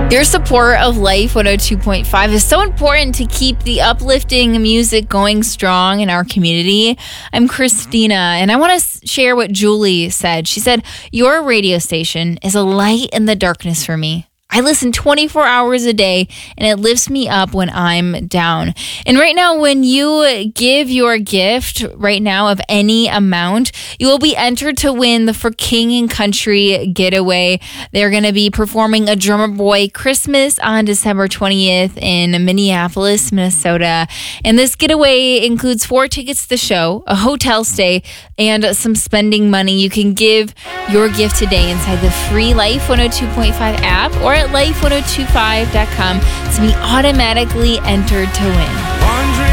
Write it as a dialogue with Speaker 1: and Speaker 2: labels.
Speaker 1: Your support of Life 102.5 is so important to keep the uplifting music going strong in our community. I'm Christina, and I want to share what Julie said. She said, "Your radio station is a light in the darkness for me. I listen 24 hours a day, and it lifts me up when I'm down." And right now, when you give your gift right now of any amount, you will be entered to win the For King and Country getaway. They're going to be performing a Drummer Boy Christmas on December 20th in Minneapolis, Minnesota. And this getaway includes 4 tickets to the show, a hotel stay, and some spending money. You can give your gift today inside the free Life 102.5 app or at life1025.com to be automatically entered to win.